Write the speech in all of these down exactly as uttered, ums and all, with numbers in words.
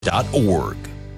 dot org.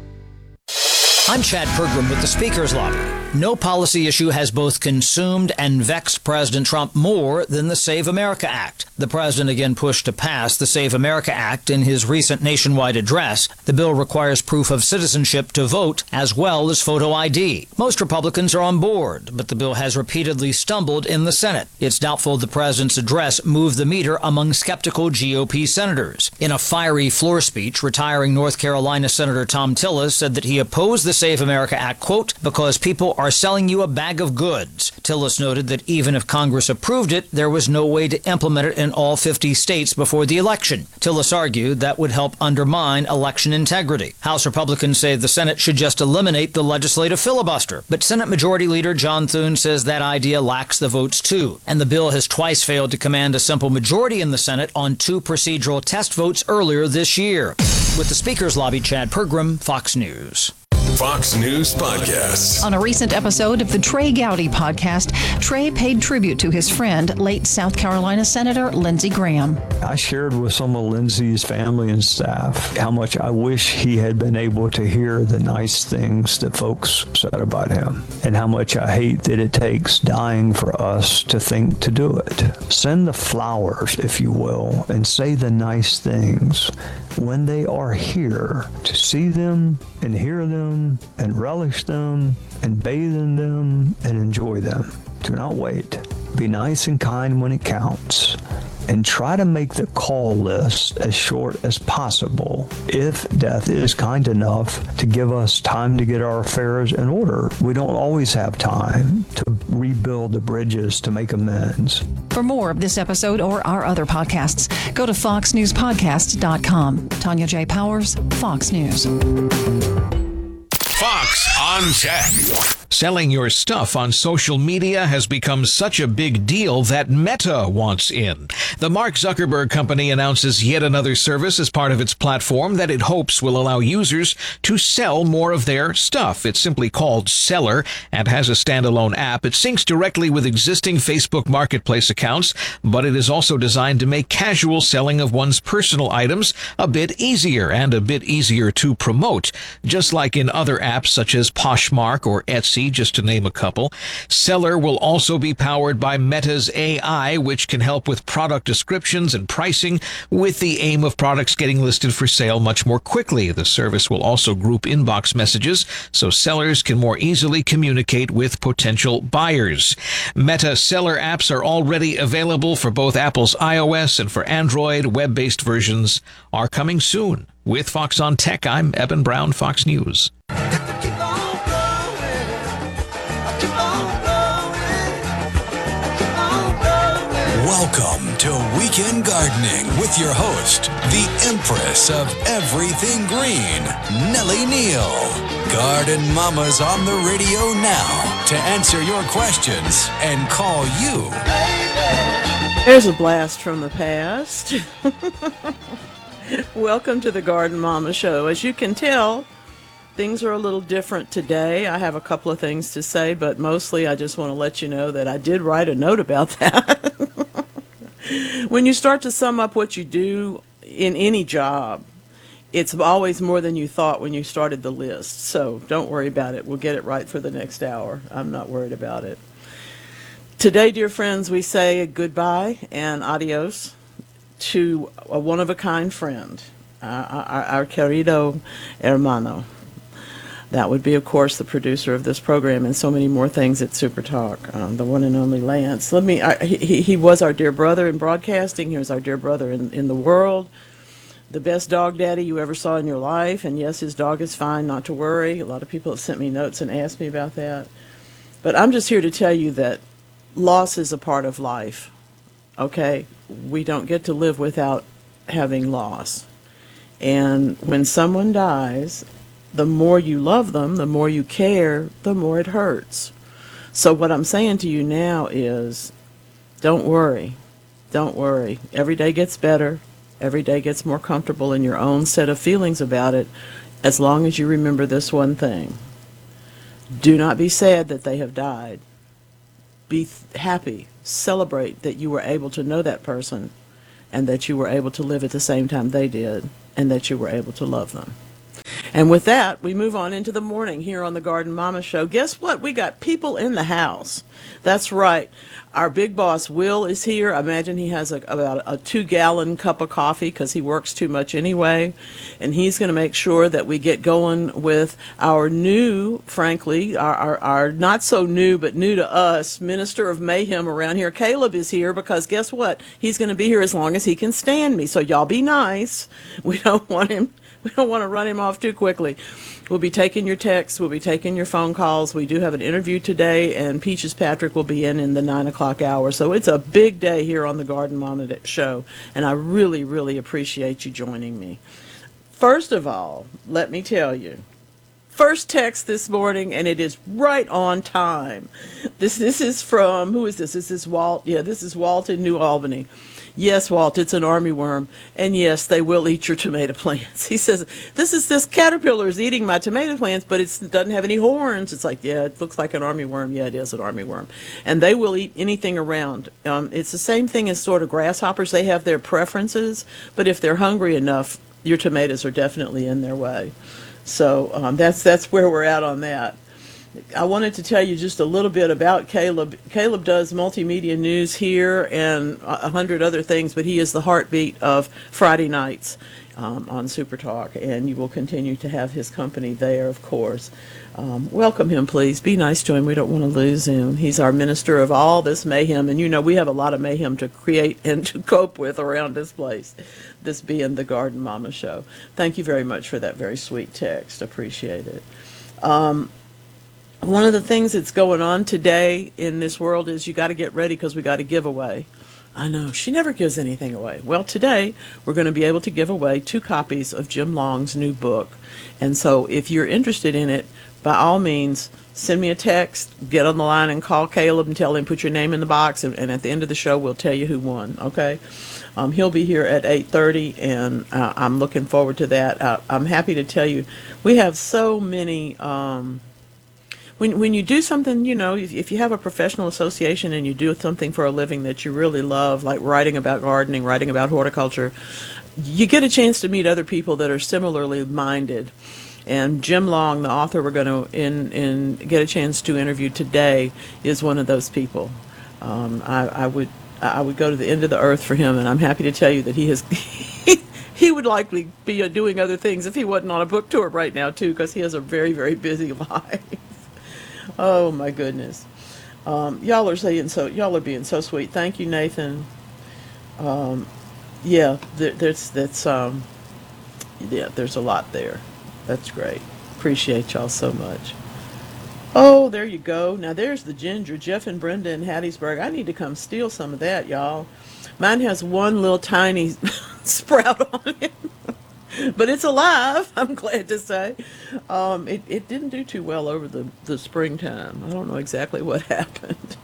I'm Chad Pergram with the Speaker's Lobby. No policy issue has both consumed and vexed President Trump more than the Save America Act. The president again pushed to pass the Save America Act in his recent nationwide address. The bill requires proof of citizenship to vote, as well as photo I D. Most Republicans are on board, but the bill has repeatedly stumbled in the Senate. It's doubtful the president's address moved the meter among skeptical G O P senators. In a fiery floor speech, retiring North Carolina Senator Thom Tillis said that he opposed the Save America Act, quote, because people are selling you a bag of goods. Tillis noted that even if Congress approved it, there was no way to implement it in all fifty states before the election. Tillis argued that would help undermine election integrity. House Republicans say the Senate should just eliminate the legislative filibuster. But Senate Majority Leader John Thune says that idea lacks the votes too. And the bill has twice failed to command a simple majority in the Senate on two procedural test votes earlier this year. With the Speaker's Lobby, Chad Pergram, Fox News. Fox News Podcasts. On a recent episode of the Trey Gowdy podcast, Trey paid tribute to his friend, late South Carolina Senator Lindsey Graham. I shared with some of Lindsey's family and staff how much I wish he had been able to hear the nice things that folks said about him, and how much I hate that it takes dying for us to think to do it. Send the flowers, if you will, and say the nice things when they are here, to see them and hear them and relish them and bathe in them and enjoy them. Do not wait. Be nice and kind when it counts. And try to make the call list as short as possible. If death is kind enough to give us time to get our affairs in order, we don't always have time to rebuild the bridges to make amends. For more of this episode or our other podcasts, go to fox news podcast dot com. Tanya J. Powers, Fox News. Fox on Tech. Selling your stuff on social media has become such a big deal that Meta wants in. The Mark Zuckerberg company announces yet another service as part of its platform that it hopes will allow users to sell more of their stuff. It's simply called Seller and has a standalone app. It syncs directly with existing Facebook Marketplace accounts, but it is also designed to make casual selling of one's personal items a bit easier and a bit easier to promote. Just like in other apps such as Poshmark or Etsy, just to name a couple. Seller will also be powered by Meta's A I, which can help with product descriptions and pricing, with the aim of products getting listed for sale much more quickly. The service will also group inbox messages so sellers can more easily communicate with potential buyers. Meta Seller apps are already available for both Apple's iOS and for Android. Web-based versions are coming soon. With Fox on Tech, I'm Eben Brown, Fox News. Welcome to Weekend Gardening with your host, the Empress of Everything Green, Nellie Neal. Garden Mama's on the radio now to answer your questions and call you. There's a blast from the past. Welcome to the Garden Mama Show. As you can tell, things are a little different today. I have a couple of things to say, but mostly I just want to let you know that I did write a note about that. When you start to sum up what you do in any job, it's always more than you thought when you started the list. So don't worry about it. We'll get it right for the next hour. I'm not worried about it. Today, dear friends, we say goodbye and adios to a one-of-a-kind friend, uh, our, our querido hermano. That would be, of course, the producer of this program and so many more things at Super Talk, um, the one and only Lance. Let me. I, he, he was our dear brother in broadcasting. He was our dear brother in, in the world. The best dog daddy you ever saw in your life. And yes, his dog is fine, not to worry. A lot of people have sent me notes and asked me about that. But I'm just here to tell you that loss is a part of life, okay? We don't get to live without having loss. And when someone dies, the more you love them, the more you care, the more it hurts. So what I'm saying to you now is, don't worry. Don't worry. Every day gets better. Every day gets more comfortable in your own set of feelings about it, as long as you remember this one thing. Do not be sad that they have died. Be happy. Celebrate that you were able to know that person and that you were able to live at the same time they did and that you were able to love them. And with that, we move on into the morning here on the Garden Mama Show. Guess what? We got people in the house. That's right. Our big boss, Will, is here. I imagine he has a, about a two-gallon cup of coffee because he works too much anyway. And he's going to make sure that we get going with our new, frankly, our, our, our not so new but new to us, Minister of Mayhem around here. Caleb is here because guess what? He's going to be here as long as he can stand me. So y'all be nice. We don't want him. We don't want to run him off too quickly. We'll be taking your texts. We'll be taking your phone calls. We do have an interview today, and Peaches Patrick will be in in the nine o'clock hour. So it's a big day here on the Garden Mama Show, and I really, really appreciate you joining me. First of all, let me tell you, first text this morning, and it is right on time. This this is from, who is this? This is Walt. Yeah, this is Walt in New Albany. Yes, Walt, it's an armyworm, and yes, they will eat your tomato plants. He says, this is this caterpillar is eating my tomato plants, but it's, it doesn't have any horns. It's like, yeah, it looks like an armyworm. Yeah, it is an armyworm. And they will eat anything around. Um, it's the same thing as sort of grasshoppers. They have their preferences, but if they're hungry enough, your tomatoes are definitely in their way. So um, that's that's where we're at on that. I wanted to tell you just a little bit about Caleb. Caleb does multimedia news here and a hundred other things, but he is the heartbeat of Friday nights um, on Super Talk, and you will continue to have his company there, of course. Um, welcome him, please. Be nice to him. We don't want to lose him. He's our minister of all this mayhem, and you know we have a lot of mayhem to create and to cope with around this place, this being the Garden Mama Show. Thank you very much for that very sweet text. Appreciate it. Um, One of the things that's going on today in this world is you got to get ready because we got a giveaway. I know, she never gives anything away. Well, today we're going to be able to give away two copies of Jim Long's new book. And so if you're interested in it, by all means, send me a text, get on the line and call Caleb and tell him, put your name in the box, and, and at the end of the show we'll tell you who won, okay? Um, he'll be here at eight thirty, and uh, I'm looking forward to that. Uh, I'm happy to tell you, we have so many... Um, When when you do something, you know, if, if you have a professional association and you do something for a living that you really love, like writing about gardening, writing about horticulture, you get a chance to meet other people that are similarly minded. And Jim Long, the author we're going to in, in get a chance to interview today, is one of those people. Um, I, I would I would go to the end of the earth for him, and I'm happy to tell you that he has. He would likely be doing other things if he wasn't on a book tour right now too, because he has a very very busy life. Oh my goodness. Um, y'all are saying so, y'all are being so sweet. Thank you, Nathan. Um, yeah, there, there's, that's, um, yeah, there's a lot there. That's great. Appreciate y'all so much. Oh, there you go. Now there's the ginger. Jeff and Brenda in Hattiesburg. I need to come steal some of that, y'all. Mine has one little tiny sprout on it. But it's alive, I'm glad to say. Um, it, it didn't do too well over the, the springtime. I don't know exactly what happened.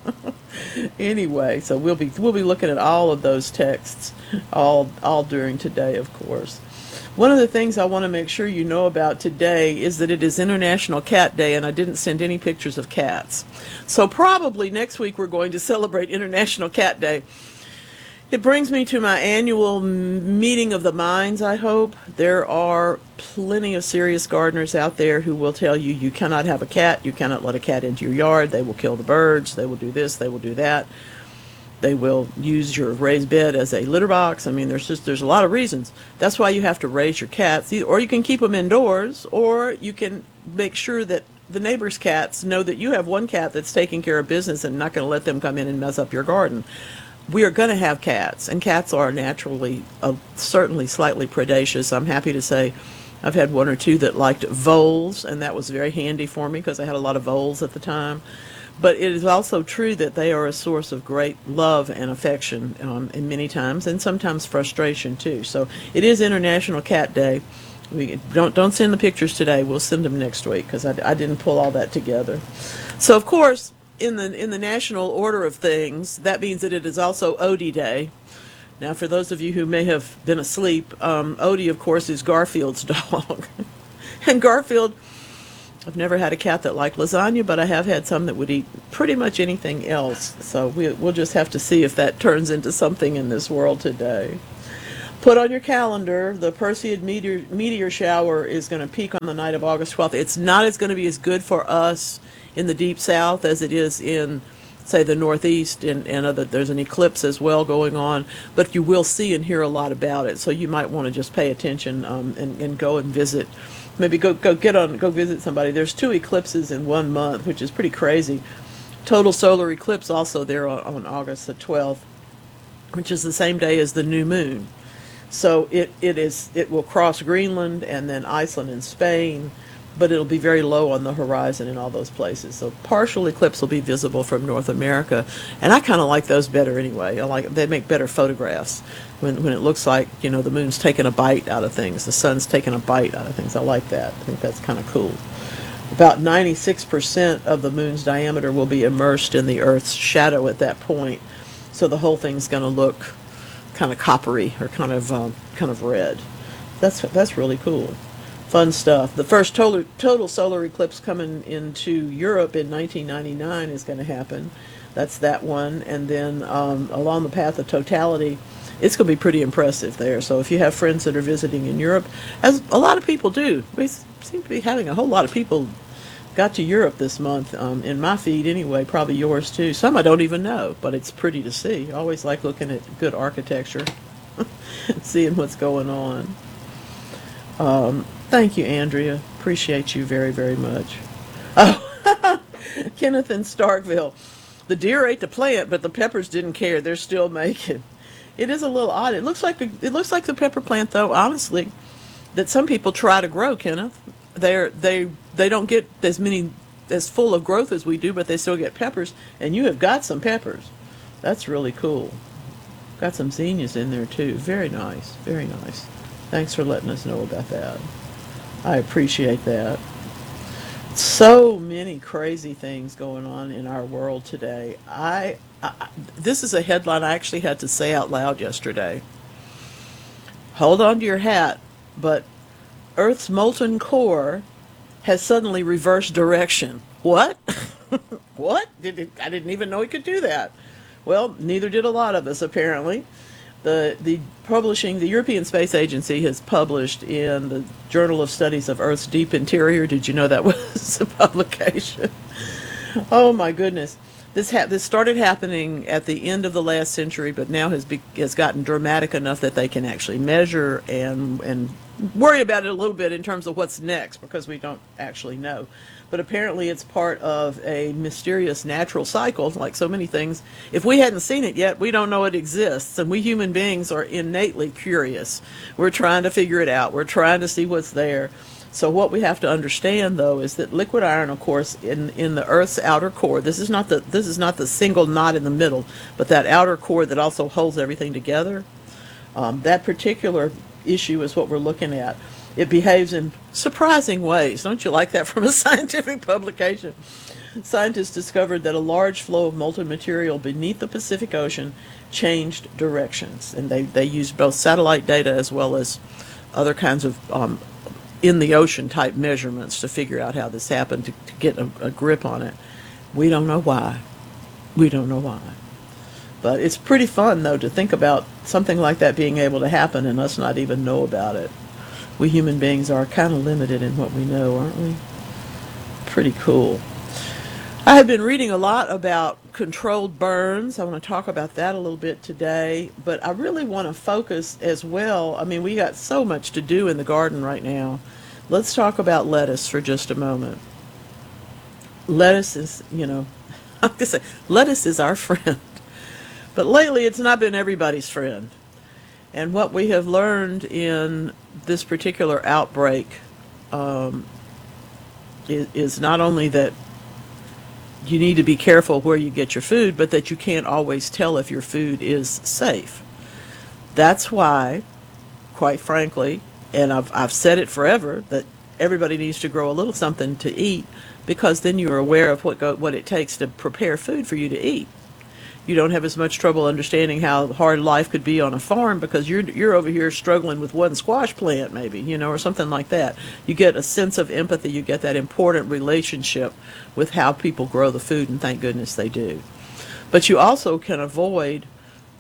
Anyway, so we'll be we'll be looking at all of those texts all all during today, of course. One of the things I want to make sure you know about today is that it is International Cat Day, and I didn't send any pictures of cats. So probably next week we're going to celebrate International Cat Day. It brings me to my annual meeting of the minds, I hope. There are plenty of serious gardeners out there who will tell you you cannot have a cat, you cannot let a cat into your yard, they will kill the birds, they will do this, they will do that. They will use your raised bed as a litter box. I mean, there's just there's a lot of reasons. That's why you have to raise your cats, or you can keep them indoors, or you can make sure that the neighbor's cats know that you have one cat that's taking care of business and not going to let them come in and mess up your garden. We are going to have cats, and cats are naturally, uh, certainly slightly predacious. I'm happy to say I've had one or two that liked voles, and that was very handy for me because I had a lot of voles at the time. But it is also true that they are a source of great love and affection, um, and many times, and sometimes frustration too. So it is International Cat Day. We don't don't send the pictures today. We'll send them next week because I, I didn't pull all that together. So of course, in the in the national order of things, that means that it is also Odie Day. Now, for those of you who may have been asleep, um, Odie, of course, is Garfield's dog, and Garfield. I've never had a cat that liked lasagna, but I have had some that would eat pretty much anything else. So we, we'll just have to see if that turns into something in this world today. put on your calendar, the Perseid meteor, meteor shower is going to peak on the night of August twelfth. It's not as going to be as good for us in the deep south as it is in, say, the northeast, and, and other, there's an eclipse as well going on, but you will see and hear a lot about it, so you might want to just pay attention um, and, and go and visit. Maybe go go get on go visit somebody. There's two eclipses in one month, which is pretty crazy. Total solar eclipse also there on, on August the twelfth, which is the same day as the new moon. So it, it is it will cross Greenland and then Iceland and Spain, but it'll be very low on the horizon in all those places. So partial eclipse will be visible from North America, and I kind of like those better anyway. I like they make better photographs when when it looks like, you know, the moon's taking a bite out of things, the sun's taking a bite out of things. I like that. I think that's kind of cool. About ninety-six percent of the moon's diameter will be immersed in the Earth's shadow at that point, so the whole thing's going to look kind of coppery or kind of um, kind of red. That's that's really cool. Fun stuff. The first total, total solar eclipse coming into Europe in nineteen ninety-nine is going to happen. That's that one. And then um, along the path of totality, it's going to be pretty impressive there. So if you have friends that are visiting in Europe, as a lot of people do, we seem to be having a whole lot of people got to Europe this month, um, in my feed anyway, probably yours too. Some I don't even know, but it's pretty to see. I always like looking at good architecture, seeing what's going on. Um, thank you, Andrea. Appreciate you very, very much. Oh, Kenneth in Starkville. The deer ate the plant, but the peppers didn't care. They're still making. It is a little odd. It looks like a, it looks like the pepper plant, though, honestly, that some people try to grow, Kenneth. They're, they they don't get as many, as full of growth as we do, but they still get peppers, and you have got some peppers. That's really cool. Got some zinnias in there, too. Very nice. Very nice. Thanks for letting us know about that. I appreciate that. So many crazy things going on in our world today. I, I this is a headline I actually had to say out loud yesterday. Hold on to your hat, but Earth's molten core has suddenly reversed direction. What? What? Did it, I didn't even know it could do that. Well, neither did a lot of us, apparently. The the publishing, the European Space Agency has published in the Journal of Studies of Earth's Deep Interior. Did you know that was a publication? Oh my goodness. This ha- this started happening at the end of the last century, but now has be- has gotten dramatic enough that they can actually measure and and worry about it a little bit in terms of what's next, because we don't actually know. But apparently it's part of a mysterious natural cycle, like so many things. If we hadn't seen it yet, we don't know it exists, and we human beings are innately curious. We're trying to figure it out. We're trying to see what's there. So what we have to understand, though, is that liquid iron, of course, in in the Earth's outer core, this is not the this is not the single knot in the middle, but that outer core that also holds everything together. Um, that particular issue is what we're looking at. It behaves in surprising ways. Don't you like that from a scientific publication? Scientists discovered that a large flow of molten material beneath the Pacific Ocean changed directions, and they they used both satellite data as well as other kinds of um, in the ocean type measurements to figure out how this happened, to, to get a, a grip on it. We don't know why. We don't know why. But it's pretty fun, though, to think about something like that being able to happen and us not even know about it. We human beings are kind of limited in what we know, aren't we? Pretty cool. I have been reading a lot about controlled burns. I want to talk about that a little bit today, but I really want to focus as well. I mean, we got so much to do in the garden right now. Let's talk about lettuce for just a moment. Lettuce is, you know, I'm going to say, lettuce is our friend. But lately, it's not been everybody's friend. And what we have learned in this particular outbreak um, is, is not only that you need to be careful where you get your food, but that you can't always tell if your food is safe. That's why, quite frankly, and I've, I've said it forever, that everybody needs to grow a little something to eat, because then you're aware of what go, what it takes to prepare food for you to eat. You don't have as much trouble understanding how hard life could be on a farm, because you're you're over here struggling with one squash plant, maybe, you know, or something like that. You get a sense of empathy. You get that important relationship with how people grow the food, and thank goodness they do. But you also can avoid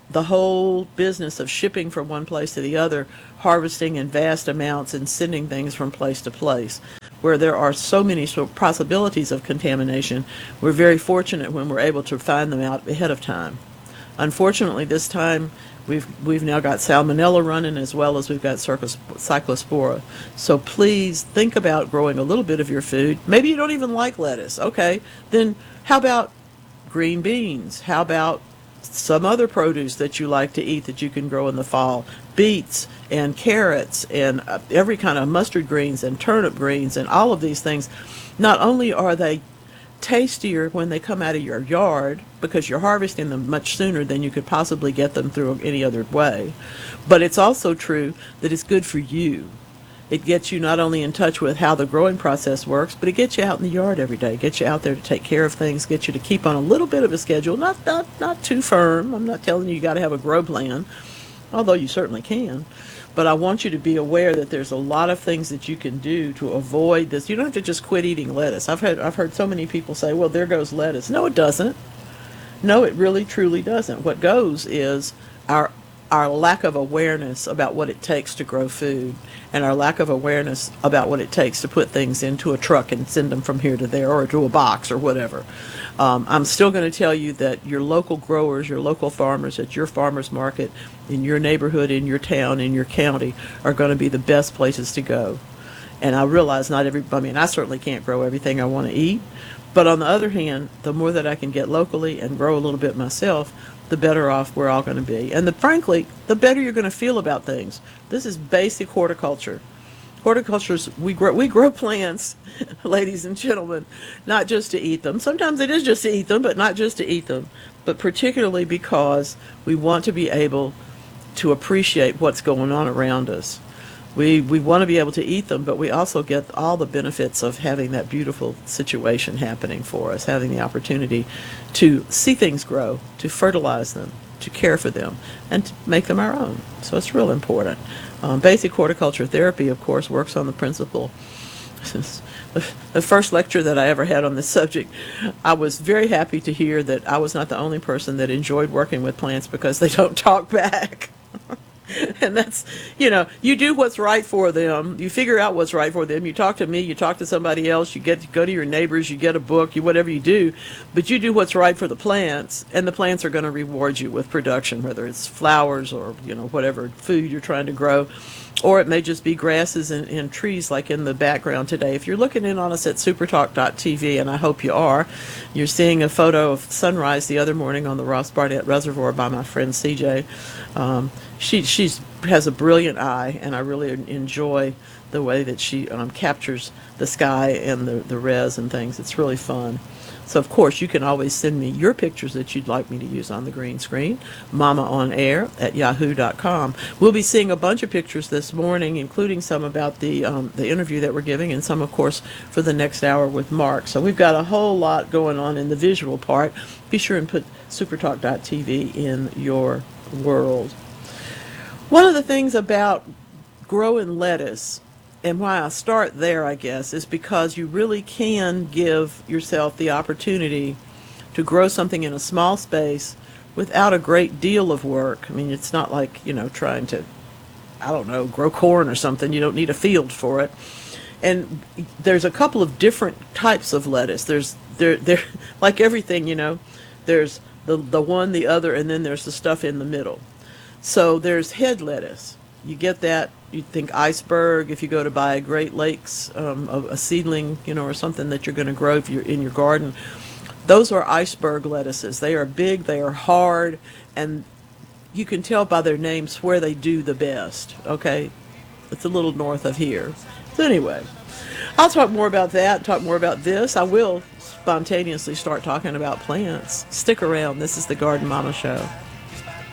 the whole business of shipping from one place to the other, harvesting in vast amounts and sending things from place to place, where there are so many sort of possibilities of contamination, we're very fortunate when we're able to find them out ahead of time. Unfortunately, this time we've we've now got salmonella running as well as we've got cyclospora. So please think about growing a little bit of your food. Maybe you don't even like lettuce. Okay, then how about green beans? How about some other produce that you like to eat that you can grow in the fall? Beets and carrots and uh, every kind of mustard greens and turnip greens and all of these things. Not only are they tastier when they come out of your yard because you're harvesting them much sooner than you could possibly get them through any other way, but it's also true that it's good for you. It gets you not only in touch with how the growing process works, but it gets you out in the yard every day, gets you out there to take care of things, gets you to keep on a little bit of a schedule, not not not too firm. I'm not telling you you got to have a grow plan, although you certainly can. But I want you to be aware that there's a lot of things that you can do to avoid this. You don't have to just quit eating lettuce. I've heard I've heard so many people say, well, there goes lettuce. No, it doesn't. No, it really truly doesn't. What goes is our our lack of awareness about what it takes to grow food, and our lack of awareness about what it takes to put things into a truck and send them from here to there or to a box or whatever. Um, I'm still going to tell you that your local growers, your local farmers at your farmer's market, in your neighborhood, in your town, in your county, are going to be the best places to go. And I realize not every, I mean, I certainly can't grow everything I want to eat, but on the other hand, the more that I can get locally and grow a little bit myself, the better off we're all going to be. And the, frankly, the better you're going to feel about things. This is basic horticulture. Horticulture's, we grow, we grow plants, ladies and gentlemen, not just to eat them. Sometimes it is just to eat them, but not just to eat them, but particularly because we want to be able to appreciate what's going on around us. We, we want to be able to eat them, but we also get all the benefits of having that beautiful situation happening for us, having the opportunity to see things grow, to fertilize them, to care for them, and to make them our own. So it's real important. Um, basic horticulture therapy, of course, works on the principle. The first lecture that I ever had on this subject, I was very happy to hear that I was not the only person that enjoyed working with plants because they don't talk back. And that's, you know, you do what's right for them. You figure out what's right for them. You talk to me, you talk to somebody else, you get to go to your neighbors, you get a book, you whatever you do, but you do what's right for the plants, and the plants are going to reward you with production, whether it's flowers or, you know, whatever food you're trying to grow. Or it may just be grasses and, and trees like in the background today. If you're looking in on us at supertalk dot t v, and I hope you are, you're seeing a photo of sunrise the other morning on the Ross Barnett Reservoir by my friend C J. Um, she she's has a brilliant eye, and I really enjoy the way that she um, captures the sky and the, the res and things. It's really fun. So, of course, you can always send me your pictures that you'd like me to use on the green screen, mamaonair at yahoo dot com. We'll be seeing a bunch of pictures this morning, including some about the um, the interview that we're giving, and some, of course, for the next hour with Mark. So we've got a whole lot going on in the visual part. Be sure and put supertalk dot t v in your world. One of the things about growing lettuce, and why I start there, I guess, is because you really can give yourself the opportunity to grow something in a small space without a great deal of work. I mean, it's not like, you know, trying to, I don't know, grow corn or something. You don't need a field for it. And there's a couple of different types of lettuce. There's, there, there, like everything, you know, there's the, the one, the other, and then there's the stuff in the middle. So there's head lettuce. You get that, you think iceberg if you go to buy a Great Lakes, um, a, a seedling, you know, or something that you're going to grow if you're in your garden. Those are iceberg lettuces. They are big, they are hard, and you can tell by their names where they do the best, okay? It's a little north of here. So anyway, I'll talk more about that, talk more about this. I will spontaneously start talking about plants. Stick around. This is the Garden Mama Show.